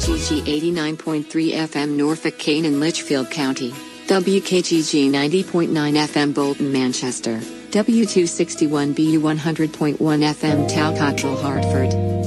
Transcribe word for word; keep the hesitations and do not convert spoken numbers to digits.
G G eighty-nine point three F M Norfolk, Kane and Litchfield County, W K G G ninety point nine F M Bolton, Manchester, W two sixty-one B U one hundred point one F M Towcottrell, Hartford.